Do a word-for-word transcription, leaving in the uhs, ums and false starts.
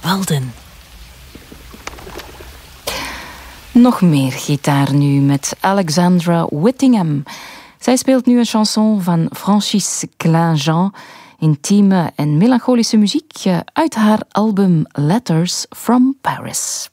Walden. Nog meer gitaar nu met Alexandra Whittingham. Zij speelt nu een chanson van Francis Klein-Jean, intieme en melancholische muziek uit haar album Letters from Paris.